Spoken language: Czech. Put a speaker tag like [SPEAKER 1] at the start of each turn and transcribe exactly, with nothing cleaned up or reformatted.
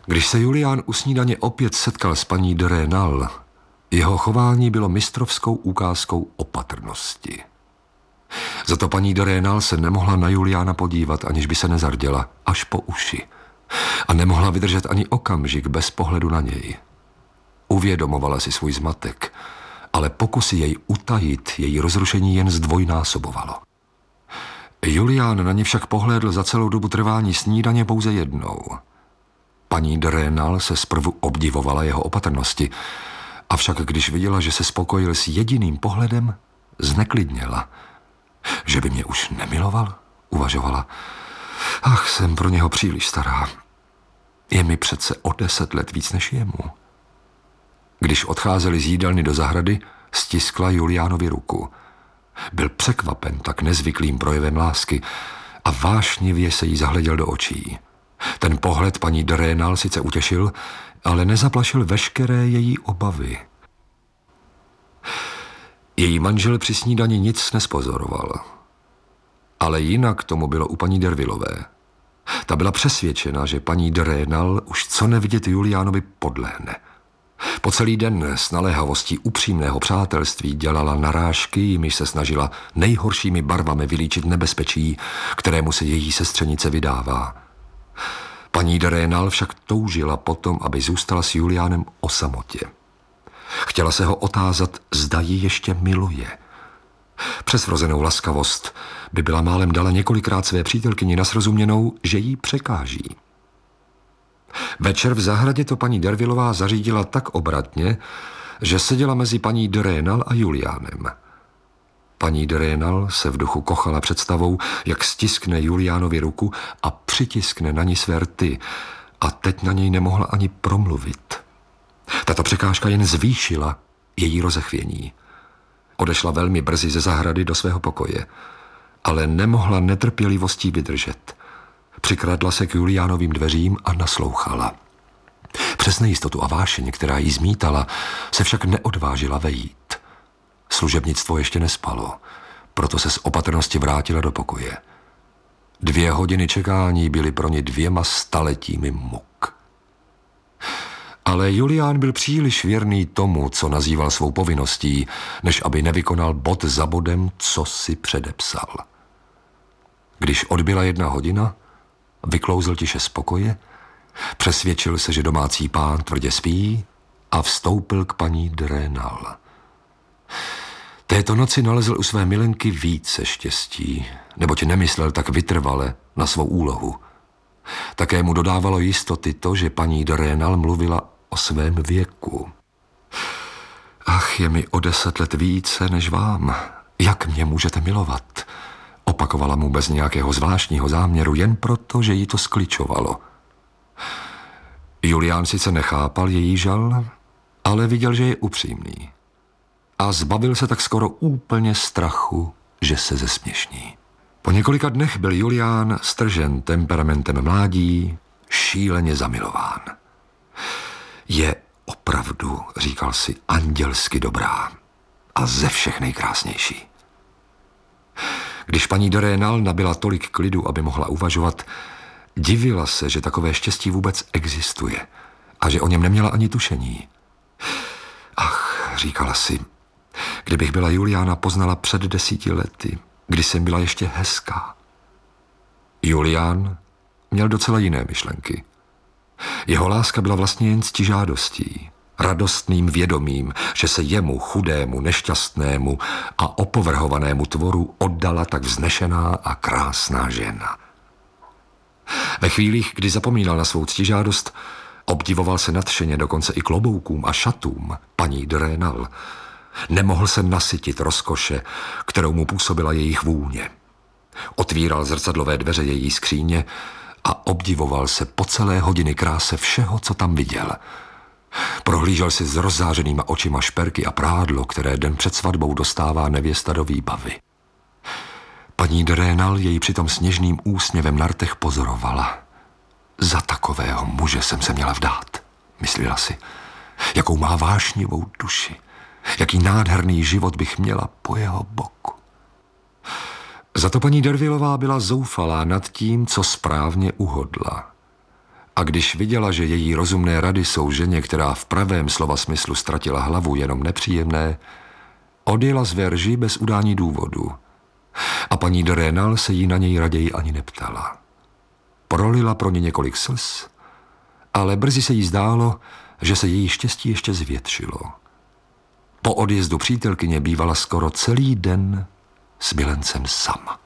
[SPEAKER 1] Když se Julián u snídaně opět setkal s paní de Rênal, jeho chování bylo mistrovskou ukázkou opatrnosti. Za to paní de Rênal se nemohla na Juliána podívat, aniž by se nezarděla, až po uši. A nemohla vydržet ani okamžik bez pohledu na něj. Uvědomovala si svůj zmatek, ale pokusy jej utajit její rozrušení jen zdvojnásobovalo. Julián na ně však pohlédl za celou dobu trvání snídaně pouze jednou. Paní de Rênal se zprvu obdivovala jeho opatrnosti, avšak když viděla, že se spokojil s jediným pohledem, zneklidněla. Že by mě už nemiloval, uvažovala. Ach, jsem pro něho příliš stará. Je mi přece o deset let víc než jemu. Když odcházeli z jídelny do zahrady, stiskla Juliánovi ruku. Byl překvapen tak nezvyklým projevem lásky a vášnivě se jí zahleděl do očí. Ten pohled paní de Rênal sice utěšil, ale nezaplašil veškeré její obavy. Její manžel při snídani nic nespozoroval. Ale jinak tomu bylo u paní Dervillové. Ta byla přesvědčena, že paní de Rênal už co nevidět Juliánovi podlehne. Po celý den s naléhavostí upřímného přátelství dělala narážky, jimiž se snažila nejhoršími barvami vylíčit nebezpečí, kterému se její sestřenice vydává. Paní de Rênal však toužila potom, aby zůstala s Juliánem o samotě. Chtěla se ho otázat, zda ji ještě miluje. Přes vrozenou laskavost by byla málem dala několikrát své přítelkyni na srozuměnou, že jí překáží. Večer v zahradě to paní Dervillová zařídila tak obratně, že seděla mezi paní de Rênal a Juliánem. Paní de Rênal se v duchu kochala představou, jak stiskne Juliánovi ruku a přitiskne na ní své rty, a teď na něj nemohla ani promluvit. Tato překážka jen zvýšila její rozechvění. Odešla velmi brzy ze zahrady do svého pokoje, ale nemohla netrpělivostí vydržet. Přikradla se k Juliánovým dveřím a naslouchala. Přes nejistotu a vášeň, která jí zmítala, se však neodvážila vejít. Služebnictvo ještě nespalo, proto se z opatrnosti vrátila do pokoje. Dvě hodiny čekání byly pro ně dvěma staletími muk. Ale Julián byl příliš věrný tomu, co nazýval svou povinností, než aby nevykonal bod za bodem, co si předepsal. Když odbyla jedna hodina, vyklouzl tiše z pokoje, přesvědčil se, že domácí pán tvrdě spí a vstoupil k paní de Rênal. Této noci nalezl u své milenky více štěstí, neboť nemyslel tak vytrvale na svou úlohu. Také mu dodávalo jistoty to, že paní de Rênal mluvila o svém věku. Ach, je mi o deset let více než vám. Jak mě můžete milovat? Opakovala mu bez nějakého zvláštního záměru, jen proto, že jí to skličovalo. Julián sice nechápal její žal, ale viděl, že je upřímný. A zbavil se tak skoro úplně strachu, že se zesměšní. Po několika dnech byl Julián stržen temperamentem mládí, šíleně zamilován. Je opravdu, říkal si, andělsky dobrá a ze všech nejkrásnější. Když paní de Rênal nabyla tolik klidu, aby mohla uvažovat, divila se, že takové štěstí vůbec existuje a že o něm neměla ani tušení. Ach, říkala si, kdybych byla Juliána poznala před desíti lety, kdy jsem byla ještě hezká. Julián měl docela jiné myšlenky. Jeho láska byla vlastně jen ctižádostí, radostným vědomím, že se jemu, chudému, nešťastnému a opovrhovanému tvoru oddala tak vznešená a krásná žena. Ve chvílích, kdy zapomínal na svou ctižádost, obdivoval se nadšeně dokonce i kloboukům a šatům paní de Rênal. Nemohl se nasytit rozkoše, kterou mu působila jejich vůně. Otvíral zrcadlové dveře její skříně a obdivoval se po celé hodiny kráse všeho, co tam viděl. Prohlížel si s rozzářenýma očima šperky a prádlo, které den před svatbou dostává nevěsta do výbavy. Paní de Rênal jej přitom s něžným úsměvem na rtech pozorovala. Za takového muže jsem se měla vdát, myslela si. Jakou má vášnivou duši. Jaký nádherný život bych měla po jeho boku. Za to paní Dervillová byla zoufalá nad tím, co správně uhodla. A když viděla, že její rozumné rady jsou ženě, která v pravém slova smyslu ztratila hlavu, jenom nepříjemné, odjela z Verži bez udání důvodu. A paní de Rênal se jí na něj raději ani neptala. Prolila pro ně několik slz, ale brzy se jí zdálo, že se její štěstí ještě zvětšilo. Po odjezdu přítelkyně bývala skoro celý den s milencem sama.